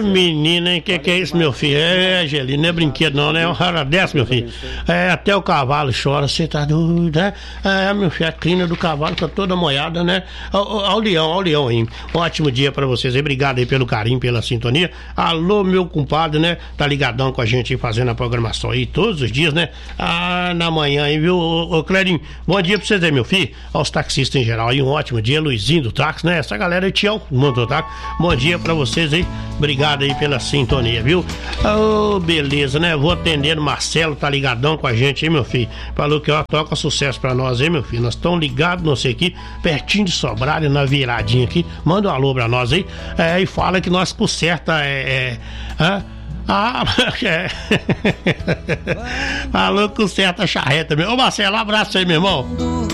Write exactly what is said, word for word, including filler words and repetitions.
menina, hein? Que que é isso, meu filho? É, Angelina, não é brinquedo não, né? É uma hora dessa, meu filho. É, até o cavalo chora, você tá doido, né? É, meu filho, a crina do cavalo tá toda molhada, né? Ao leão, ao leão, hein? Ótimo dia pra vocês aí, obrigado aí pelo carinho, pela sintonia. Alô, meu compadre, né? Tá ligadão com a gente aí, fazendo a programação aí todos os dias, né? Ah, na manhã aí, viu? Ô, ô Clerinho, bom dia pra vocês aí, meu filho. Aos taxistas em geral aí, um ótimo dia. Luizinho do táxi, né? Essa galera aí, Tião, do mundo do táxi. Bom dia pra vocês aí, obrigado aí pela sintonia, viu? Ô, oh, beleza, né? Vou atender o Marcelo, tá ligadão com a gente aí, meu filho. Falou que ó, toca sucesso pra nós aí, meu filho. Nós estamos ligados, não sei aqui, pertinho de Sobralho, na viradinha aqui. Manda um alô pra nós aí. É, e fala que nós conserta é. é ah, Ah, é. Alô, conserta a charreta, meu. Ô, Marcelo, um abraço aí, meu irmão.